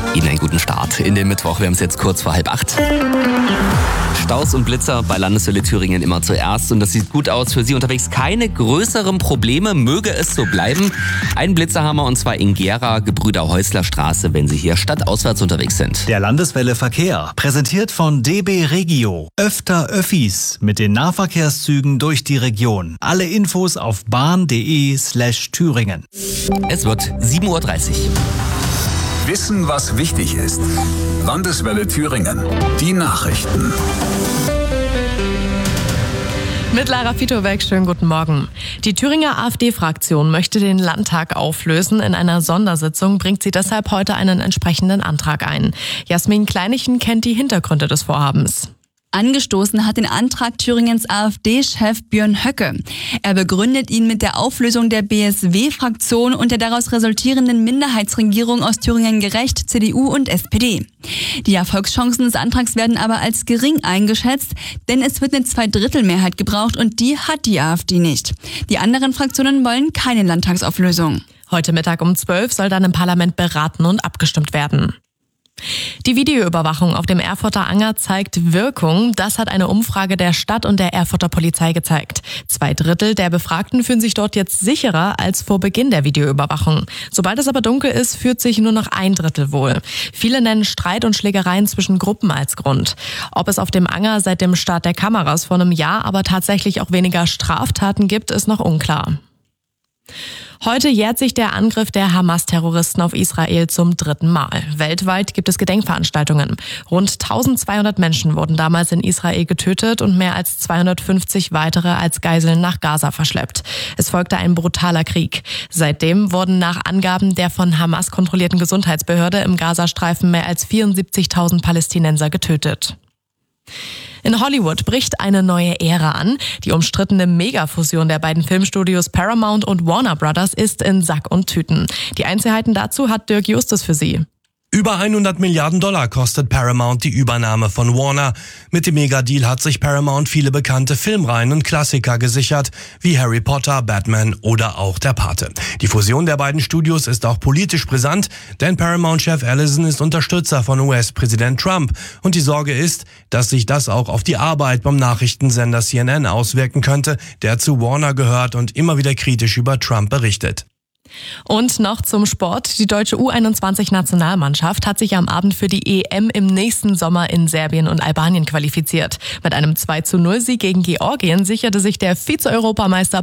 Ihnen einen guten Start in den Mittwoch. Wir haben es jetzt kurz vor 7:30. Staus und Blitzer bei Landeswelle Thüringen immer zuerst. Und das sieht gut aus für Sie unterwegs. Keine größeren Probleme, möge es so bleiben. Ein Blitzer haben wir, und zwar in Gera, Gebrüder-Häusler-Straße, wenn Sie hier stadtauswärts unterwegs sind. Der Landeswelle Verkehr, präsentiert von DB Regio. Öfter Öffis mit den Nahverkehrszügen durch die Region. Alle Infos auf bahn.de/Thüringen. Es wird 7:30 Uhr. Wissen, was wichtig ist. Landeswelle Thüringen. Die Nachrichten. Mit Lara Fitowek, schönen guten Morgen. Die Thüringer AfD-Fraktion möchte den Landtag auflösen. In einer Sondersitzung bringt sie deshalb heute einen entsprechenden Antrag ein. Jasmin Kleinichen kennt die Hintergründe des Vorhabens. Angestoßen hat den Antrag Thüringens AfD-Chef Björn Höcke. Er begründet ihn mit der Auflösung der BSW-Fraktion und der daraus resultierenden Minderheitsregierung aus Thüringen Gerecht, CDU und SPD. Die Erfolgschancen des Antrags werden aber als gering eingeschätzt, denn es wird eine Zweidrittelmehrheit gebraucht und die hat die AfD nicht. Die anderen Fraktionen wollen keine Landtagsauflösung. Heute Mittag um 12 soll dann im Parlament beraten und abgestimmt werden. Die Videoüberwachung auf dem Erfurter Anger zeigt Wirkung. Das hat eine Umfrage der Stadt und der Erfurter Polizei gezeigt. 2/3 der Befragten fühlen sich dort jetzt sicherer als vor Beginn der Videoüberwachung. Sobald es aber dunkel ist, fühlt sich nur noch 1/3 wohl. Viele nennen Streit und Schlägereien zwischen Gruppen als Grund. Ob es auf dem Anger seit dem Start der Kameras vor einem Jahr aber tatsächlich auch weniger Straftaten gibt, ist noch unklar. Heute jährt sich der Angriff der Hamas-Terroristen auf Israel zum 3. Mal. Weltweit gibt es Gedenkveranstaltungen. Rund 1200 Menschen wurden damals in Israel getötet und mehr als 250 weitere als Geiseln nach Gaza verschleppt. Es folgte ein brutaler Krieg. Seitdem wurden nach Angaben der von Hamas kontrollierten Gesundheitsbehörde im Gazastreifen mehr als 74.000 Palästinenser getötet. In Hollywood bricht eine neue Ära an. Die umstrittene Megafusion der beiden Filmstudios Paramount und Warner Brothers ist in Sack und Tüten. Die Einzelheiten dazu hat Dirk Justus für Sie. Über 100 Milliarden Dollar kostet Paramount die Übernahme von Warner. Mit dem Megadeal hat sich Paramount viele bekannte Filmreihen und Klassiker gesichert, wie Harry Potter, Batman oder auch Der Pate. Die Fusion der beiden Studios ist auch politisch brisant, denn Paramount-Chef Ellison ist Unterstützer von US-Präsident Trump. Und die Sorge ist, dass sich das auch auf die Arbeit beim Nachrichtensender CNN auswirken könnte, der zu Warner gehört und immer wieder kritisch über Trump berichtet. Und noch zum Sport. Die deutsche U21-Nationalmannschaft hat sich am Abend für die EM im nächsten Sommer in Serbien und Albanien qualifiziert. Mit einem 2:0-Sieg gegen Georgien sicherte sich der Vize-Europameister